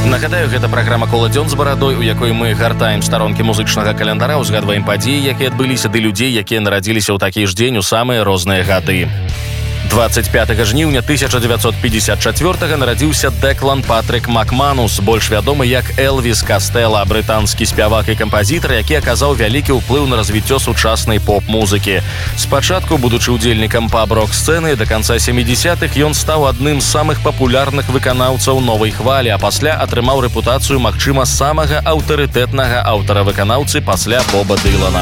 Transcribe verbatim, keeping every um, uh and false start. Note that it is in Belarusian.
Нагадаю, гэта праграма «Кола дзён з барадой», у якой мы гартаем старонкі музычнага календара, узгадваем падзеі, якія адбыліся, ды людзей, якія нарадзіліся ў такі ж дзень у самыя розныя гады. двадцать пятого жніўня тысяча девятьсот пятьдесят четвёртого нарадзіўся Дэклан Патрик Макманус, больш вядомы як Элвіс Кастэла, брытанскі спявак і кампазітар, які аказаў вялікі ўплыў на развіццё сучаснай поп-музыкі. Спачатку, будучы ўдзельнікам паб-рок-сцэны, да канца сямідзесятых ён стаў адным з самых папулярных выканаўцаў новай хвалі, а пасля атрымаў рэпутацыю, магчыма, самага аўтарытэтнага аўтара-выканаўцы пасля Боба Дылана.